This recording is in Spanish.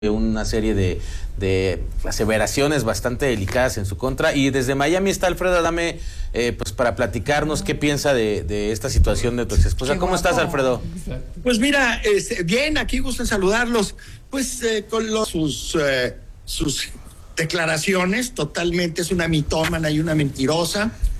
una serie de aseveraciones bastante delicadas en su contra. Y desde Miami está Alfredo Adame, pues para platicarnos qué piensa de esta situación de tu ex esposa. ¿Cómo estás, Alfredo? Pues mira, bien, aquí gusto en saludarlos. Pues con sus declaraciones, totalmente es una mitómana y una mentirosa.